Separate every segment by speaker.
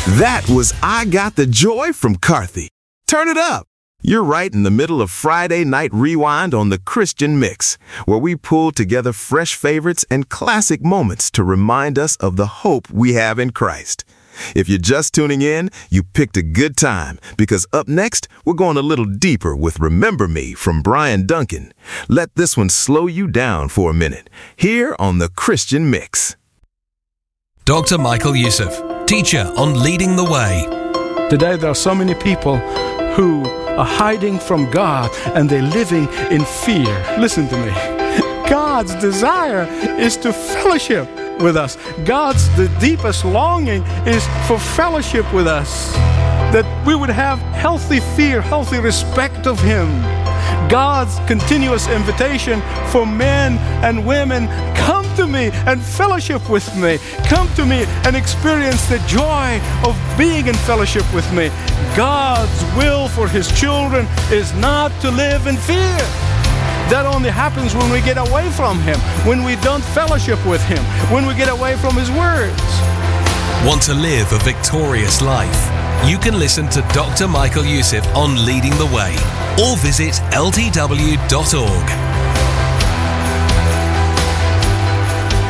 Speaker 1: That was I Got the Joy from Carthy. Turn it up. You're right in the middle of Friday Night Rewind on the Christian Mix, where we pull together fresh favorites and classic moments to remind us of the hope we have in Christ. If you're just tuning in, you picked a good time, because up next, we're going a little deeper with Remember Me from Brian Duncan. Let this one slow you down for a minute, here on the Christian Mix.
Speaker 2: Dr. Michael Youssef, teacher on Leading the Way.
Speaker 3: Today there are so many people who are hiding from God and they're living in fear. Listen to me. God's desire is to fellowship with us. The deepest longing is for fellowship with us. That we would have healthy fear, healthy respect of Him. God's continuous invitation for men and women, come to me and fellowship with me. Come to me and experience the joy of being in fellowship with me. God's will for His children is not to live in fear. That only happens when we get away from Him, when we don't fellowship with Him, when we get away from His words.
Speaker 2: Want to live a victorious life? You can listen to Dr. Michael Youssef on Leading the Way or visit ltw.org.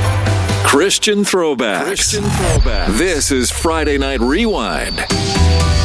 Speaker 4: Christian Throwbacks. This is Friday Night Rewind.